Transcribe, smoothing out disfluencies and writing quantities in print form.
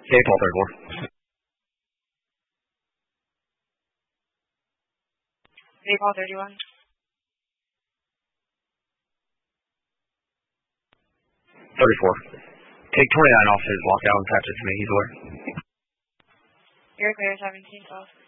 Okay, Paul 34. Paul 31. 34. Take 29 off his lockdown and patch it to me. He's aware. You're clear, 17 12.